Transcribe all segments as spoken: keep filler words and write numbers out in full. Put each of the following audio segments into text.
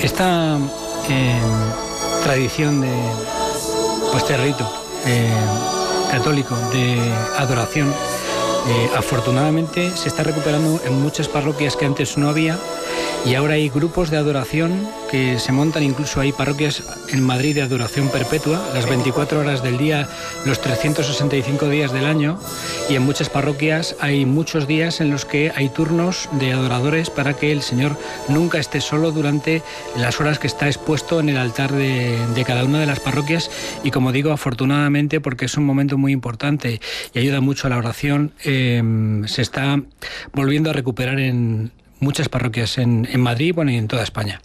Esta eh, tradición de, o este rito eh, católico de adoración, eh, afortunadamente se está recuperando en muchas parroquias que antes no había, y ahora hay grupos de adoración que se montan, incluso hay parroquias en Madrid de adoración perpetua, las veinticuatro horas del día, los trescientos sesenta y cinco días del año, y en muchas parroquias hay muchos días en los que hay turnos de adoradores para que el Señor nunca esté solo durante las horas que está expuesto en el altar de, de cada una de las parroquias. Y como digo, afortunadamente, porque es un momento muy importante y ayuda mucho a la oración, eh, se está volviendo a recuperar en muchas parroquias en, en Madrid, bueno, y en toda España.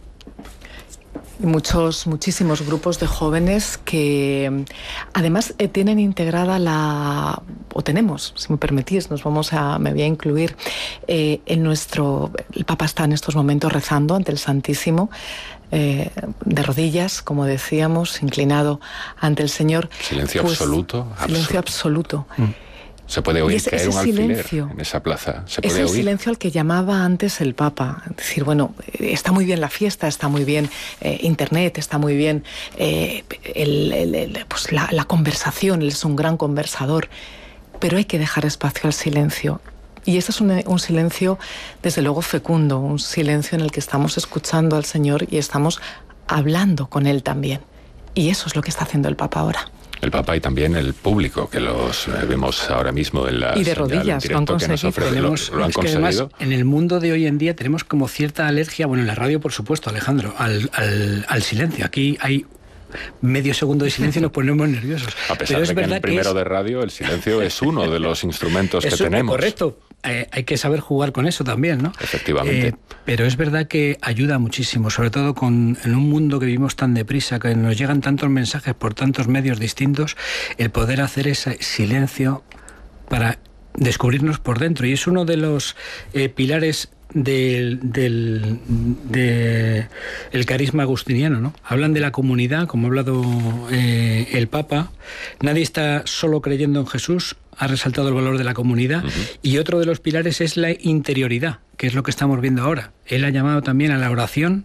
Y muchos, muchísimos grupos de jóvenes que además eh, tienen integrada la, o tenemos, si me permitís, nos vamos a, me voy a incluir, eh, en nuestro, el Papa está en estos momentos rezando ante el Santísimo, eh, de rodillas, como decíamos, inclinado ante el Señor. Silencio pues, absoluto. Silencio absoluto. Mm. Se puede oír ese, caer ese un alfiler silencio, en esa plaza. Se es puede el oír. silencio al que llamaba antes el Papa. Es decir, bueno, está muy bien la fiesta, está muy bien eh, Internet, está muy bien eh, el, el, el, pues la, la conversación, él es un gran conversador, pero hay que dejar espacio al silencio. Y ese es un, un silencio, desde luego, fecundo, un silencio en el que estamos escuchando al Señor y estamos hablando con Él también. Y eso es lo que está haciendo el Papa ahora. El Papa y también el público, que los eh, vemos ahora mismo en la y de rodillas, en directo, lo han que nos ofrece, tenemos, lo, lo han es que conseguido. Además, en el mundo de hoy en día tenemos como cierta alergia, bueno, en la radio por supuesto, Alejandro, al, al, al silencio. Aquí hay medio segundo de silencio y nos ponemos nerviosos. A pesar Pero es de que en verdad el primero que es, de radio el silencio es uno de los instrumentos que es tenemos. Correcto. Eh, hay que saber jugar con eso también, ¿no? Efectivamente. Eh, pero es verdad que ayuda muchísimo, sobre todo con, en un mundo que vivimos tan deprisa, que nos llegan tantos mensajes por tantos medios distintos, el poder hacer ese silencio para descubrirnos por dentro. Y es uno de los eh, pilares del, del de el carisma agustiniano, ¿no? Hablan de la comunidad, como ha hablado eh, el Papa. Nadie está solo creyendo en Jesús. Ha resaltado el valor de la comunidad. Uh-huh. Y otro de los pilares es la interioridad, que es lo que estamos viendo ahora. Él ha llamado también a la oración,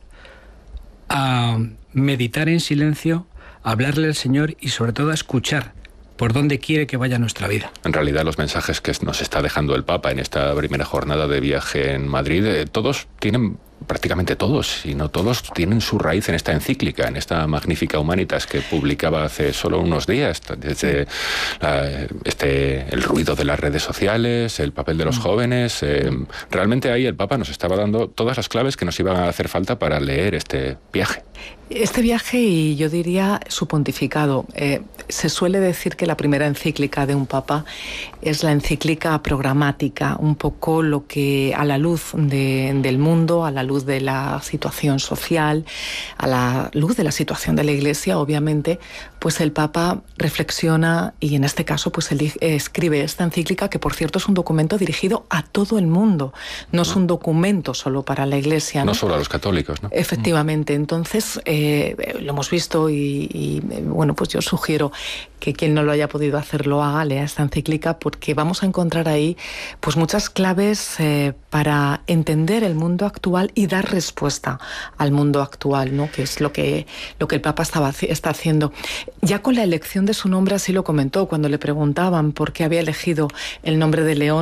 a meditar en silencio, a hablarle al Señor y sobre todo a escuchar por dónde quiere que vaya nuestra vida. En realidad, los mensajes que nos está dejando el Papa en esta primera jornada de viaje en Madrid, eh, todos tienen, prácticamente todos, si no todos, tienen su raíz en esta encíclica, en esta Magnificat Humanitas que publicaba hace solo unos días, desde la, este, el ruido de las redes sociales, el papel de los jóvenes. Eh, realmente ahí el Papa nos estaba dando todas las claves que nos iban a hacer falta para leer este viaje. Este viaje, y yo diría su pontificado, eh, se suele decir que la primera encíclica de un papa es la encíclica programática, un poco lo que a la luz de, del mundo, a la luz de la situación social, a la luz de la situación de la Iglesia, obviamente, pues el Papa reflexiona y en este caso pues él escribe esta encíclica, que por cierto es un documento dirigido a todo el mundo, no es un documento solo para la Iglesia, ¿no? No solo a los católicos, ¿no? Efectivamente, entonces eh, lo hemos visto y, y bueno, pues yo sugiero que quien no lo haya podido hacer lo haga, lea esta encíclica, porque vamos a encontrar ahí pues muchas claves eh, para entender el mundo actual y dar respuesta al mundo actual, ¿no? Que es lo que, lo que el Papa estaba, está haciendo. Ya con la elección de su nombre así lo comentó, cuando le preguntaban por qué había elegido el nombre de León.